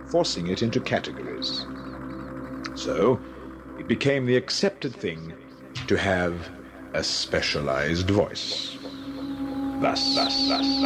forcing it into categories. So, it became the accepted thing to have a specialized voice. Thus.